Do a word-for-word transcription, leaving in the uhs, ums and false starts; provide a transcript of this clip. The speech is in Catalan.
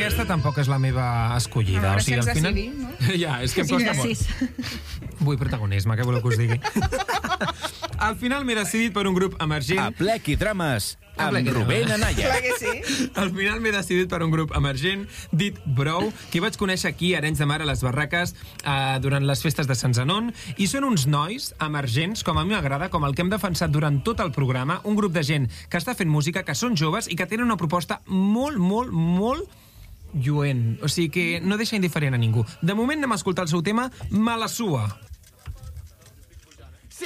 aquesta tampoc és la meva escollida. Ara o sigui, si al ens final... decidim, no? Ja, és que em costa molt. Vull protagonisme, què voleu que us digui? Al final m'he decidit per un grup emergent. A Plec i Drames, A amb Plec i Rubén Drames. Anaya. Clar que sí. Al final m'he decidit per un grup emergent dit Brou, que vaig conèixer aquí a Arenys de Mar, a les Barraques, eh, durant les festes de Sant Zenon, i són uns nois emergents, com a mi m'agrada, com el que hem defensat durant tot el programa, un grup de gent que està fent música, que són joves i que tenen una proposta molt, molt, molt lluent. O sigui que no deixa indiferent a ningú. De moment anem a escoltar el seu tema Malassua.